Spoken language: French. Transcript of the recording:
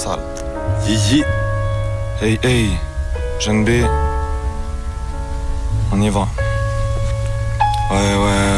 sale. Yé. Hey, hey, jeune B. On y va. Ouais, ouais.